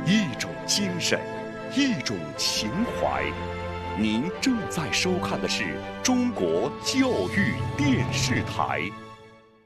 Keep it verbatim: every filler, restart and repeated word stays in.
一种精神，一种情怀。您正在收看的是中国教育电视台。